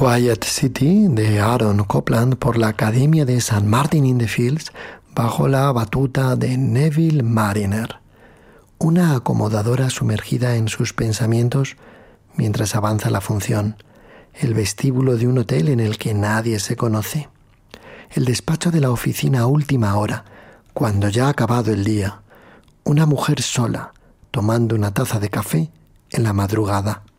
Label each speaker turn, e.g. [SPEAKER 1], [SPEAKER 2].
[SPEAKER 1] Quiet City de Aaron Copland por la Academia de St. Martin in the Fields bajo la batuta de Neville Mariner, una acomodadora sumergida en sus pensamientos mientras avanza la función, el vestíbulo de un hotel en el que nadie se conoce, el despacho de la oficina a última hora, cuando ya ha acabado el día, una mujer sola tomando una taza de café en la madrugada.